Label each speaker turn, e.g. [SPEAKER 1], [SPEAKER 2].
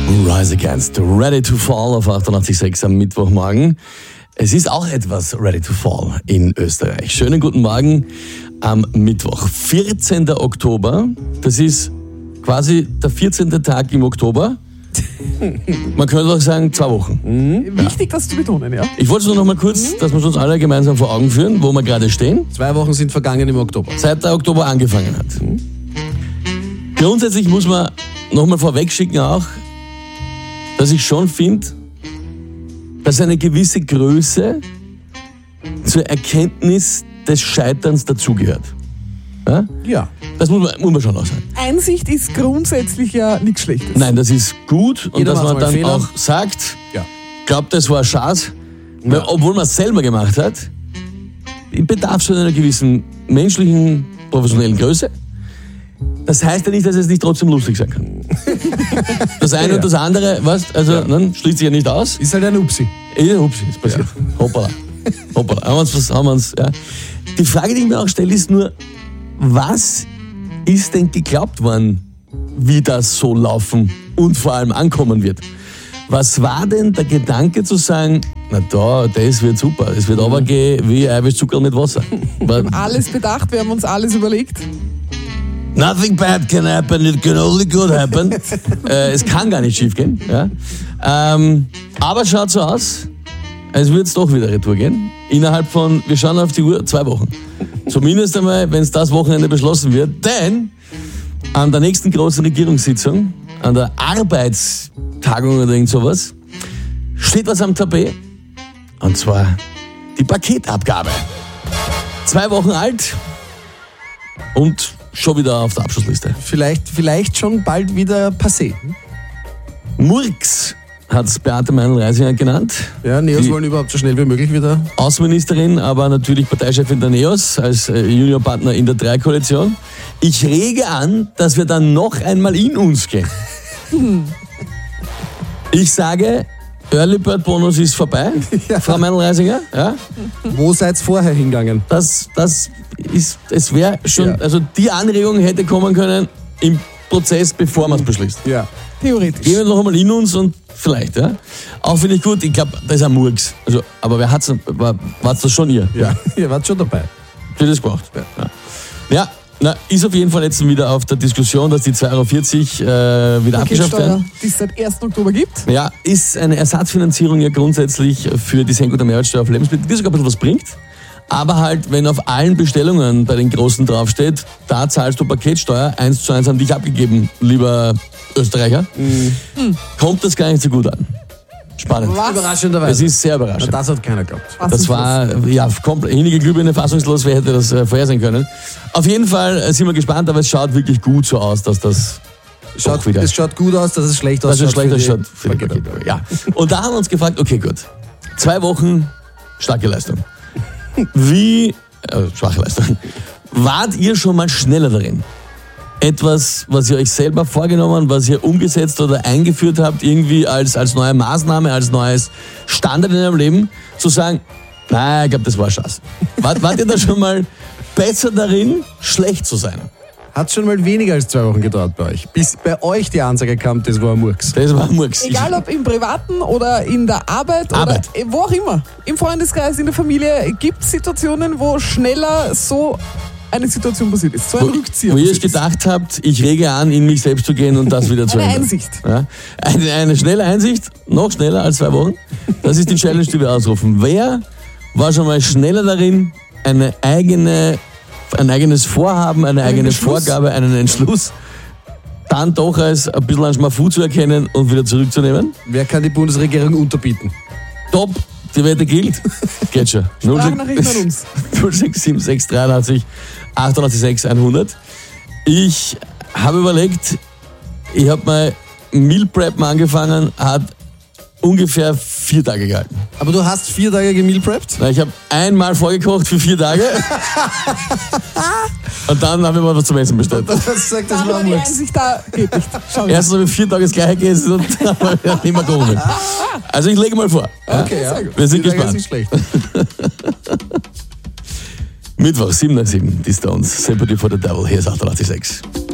[SPEAKER 1] Rise Against, Ready to Fall auf 88.6 am Mittwochmorgen. Es ist auch etwas Ready to Fall in Österreich. Schönen guten Morgen am Mittwoch, 14. Oktober. Das ist quasi der 14. Tag im Oktober. Man könnte auch sagen 2 Wochen.
[SPEAKER 2] Wichtig, das zu betonen, ja.
[SPEAKER 1] Ich wollte es nur noch mal kurz, dass wir uns alle gemeinsam vor Augen führen, wo wir gerade stehen.
[SPEAKER 3] 2 Wochen sind vergangen im Oktober.
[SPEAKER 1] Seit der Oktober angefangen hat. Grundsätzlich muss man noch mal vorweg schicken auch, dass ich schon finde, dass eine gewisse Größe zur Erkenntnis des Scheiterns dazugehört. Ja?
[SPEAKER 3] Ja.
[SPEAKER 1] Das muss man schon auch sagen.
[SPEAKER 2] Einsicht ist grundsätzlich ja nichts Schlechtes.
[SPEAKER 1] Nein, das ist gut und
[SPEAKER 3] Jeder
[SPEAKER 1] dass
[SPEAKER 3] macht
[SPEAKER 1] man
[SPEAKER 3] mal
[SPEAKER 1] dann
[SPEAKER 3] Fehler.
[SPEAKER 1] auch sagt,
[SPEAKER 3] Ja.
[SPEAKER 1] glaubt, das war Schatz, weil, obwohl man es selber gemacht hat, bedarf schon einer gewissen menschlichen, professionellen Größe. Das heißt ja nicht, dass es nicht trotzdem lustig sein kann. Das eine
[SPEAKER 3] Ja.
[SPEAKER 1] und das andere, weißt, also schließt sich ja nicht aus.
[SPEAKER 3] Ist halt ein Upsi.
[SPEAKER 1] Ja, ups, ist passiert. Hoppala. Haben wir uns, ja. Die Frage, die ich mir auch stelle, ist nur, was ist denn geglaubt worden, wie das so laufen und vor allem ankommen wird? Was war denn der Gedanke zu sagen, na da, das wird super, es wird runtergehen wie Eiweißzucker mit Wasser?
[SPEAKER 2] Wir haben alles bedacht, wir haben uns alles überlegt.
[SPEAKER 1] Nothing bad can happen, it can only good happen. Es kann gar nicht schief gehen. Ja? Aber schaut so aus, als würde es doch wieder retour gehen. Innerhalb von, wir schauen auf die Uhr, 2 Wochen. Zumindest einmal, wenn es das Wochenende beschlossen wird. Denn an der nächsten großen Regierungssitzung, an der Arbeitstagung oder irgend sowas, steht was am Tapet. Und zwar die Paketabgabe. 2 Wochen alt und schon wieder auf der Abschlussliste.
[SPEAKER 3] Vielleicht schon bald wieder passé.
[SPEAKER 1] Murks hat es Beate Meinl-Reisinger genannt.
[SPEAKER 3] Ja, Neos
[SPEAKER 1] Die
[SPEAKER 3] wollen überhaupt so schnell wie möglich wieder.
[SPEAKER 1] Außenministerin, aber natürlich Parteichefin der Neos als Juniorpartner in der Dreikoalition. Ich rege an, dass wir dann noch einmal in uns gehen. Ich sage, Early Bird Bonus ist vorbei, Frau Meinl-Reisinger. Ja?
[SPEAKER 3] Wo seid's vorher hingegangen?
[SPEAKER 1] Es wäre schon,
[SPEAKER 3] Ja.
[SPEAKER 1] also die Anregung hätte kommen können im Prozess, bevor man es beschließt.
[SPEAKER 3] Ja.
[SPEAKER 2] Theoretisch.
[SPEAKER 1] Gehen wir noch einmal in uns und vielleicht, ja. Auch finde ich gut, ich glaube, das ist ein Murks. Also, aber wer hat's, war's das schon ihr?
[SPEAKER 3] Ja, ihr wart schon dabei.
[SPEAKER 1] Für das gemacht. Ja, ist auf jeden Fall jetzt wieder auf der Diskussion, dass die 2,40 € wieder abgeschafft
[SPEAKER 2] Paketsteuer,
[SPEAKER 1] werden.
[SPEAKER 2] die es seit 1. Oktober gibt.
[SPEAKER 1] Ja, ist eine Ersatzfinanzierung ja grundsätzlich für die Senkung der Mehrwertsteuer auf Lebensmittel, die sogar ein bisschen was bringt. Aber halt, wenn auf allen Bestellungen bei den Großen draufsteht, da zahlst du Paketsteuer, 1:1 an dich abgegeben, lieber Österreicher, kommt das gar nicht so gut an. Spannend.
[SPEAKER 2] Was?
[SPEAKER 3] Überraschenderweise.
[SPEAKER 1] Es ist sehr
[SPEAKER 3] Ja,
[SPEAKER 1] überraschend.
[SPEAKER 3] das hat keiner geglaubt.
[SPEAKER 1] Das war, ja, komplett hinige Glühbirne, fassungslos, wer hätte das vorhersehen können. Auf jeden Fall sind wir gespannt, aber es schaut wirklich gut so aus, dass das doch wieder...
[SPEAKER 3] Es schaut gut aus, dass es schlecht
[SPEAKER 1] dass es
[SPEAKER 3] ausschaut.
[SPEAKER 1] schlecht
[SPEAKER 3] für die
[SPEAKER 1] ausschaut für die
[SPEAKER 3] Pakete.
[SPEAKER 1] Pakete. Ja. Und da haben wir uns gefragt, okay, gut, 2 Wochen, starke Leistung. Schwache Leistung. Wart ihr schon mal schneller darin? Etwas, was ihr euch selber vorgenommen, was ihr umgesetzt oder eingeführt habt, irgendwie als neue Maßnahme, als neues Standard in eurem Leben, zu sagen, nein, ich glaube, das war Schatz. Wart ihr da schon mal besser darin, schlecht zu sein?
[SPEAKER 3] Hat schon mal weniger als 2 Wochen gedauert bei euch. Bis bei euch die Ansage kam, das war ein Murks.
[SPEAKER 1] Das war Murks.
[SPEAKER 2] Egal ob im Privaten oder in der Arbeit, oder wo auch immer. Im Freundeskreis, in der Familie gibt es Situationen, wo schneller so eine Situation passiert ist. So ein Rückzieher.
[SPEAKER 1] Wo ihr euch
[SPEAKER 2] passiert ist.
[SPEAKER 1] gedacht habt, ich rege an, in mich selbst zu gehen und das wieder zu
[SPEAKER 2] Eine
[SPEAKER 1] ändern.
[SPEAKER 2] Einsicht.
[SPEAKER 1] Ja? Eine schnelle Einsicht, noch schneller als 2 Wochen. Das ist die Challenge, die wir ausrufen. Wer war schon mal schneller darin, ein eigenes Vorhaben, eine eigene
[SPEAKER 2] Entschluss.
[SPEAKER 1] Vorgabe, einen Entschluss, dann doch als ein bisschen ein Schmafu zu erkennen und wieder zurückzunehmen?
[SPEAKER 3] Wer kann die Bundesregierung unterbieten?
[SPEAKER 1] Top, die Wette gilt. Geht schon.
[SPEAKER 2] Sprachnachrichten an uns.
[SPEAKER 1] 0676 83 88 100. Ich habe überlegt, ich habe mal Meal Preppen angefangen, hat ungefähr 4 Tage gehalten.
[SPEAKER 3] Aber du hast 4 Tage gemeal prepped?
[SPEAKER 1] Ich habe einmal vorgekocht für 4 Tage und dann habe ich mal was zum Essen bestellt.
[SPEAKER 3] Das sagt das
[SPEAKER 2] Aber
[SPEAKER 3] war
[SPEAKER 2] die
[SPEAKER 3] Murks.
[SPEAKER 2] Einsicht da geht nicht. Schau mal.
[SPEAKER 1] Erstens habe ich 4 Tage das gleiche gegessen und dann habe ich nicht mehr gekocht. Also ich lege mal vor.
[SPEAKER 3] Okay, ja.
[SPEAKER 1] Wir sind
[SPEAKER 3] 4 Tage
[SPEAKER 1] gespannt.
[SPEAKER 3] ist nicht schlecht.
[SPEAKER 1] Mittwoch, 7:07, die Stones. Sympathy for the Devil, hier ist 88.6.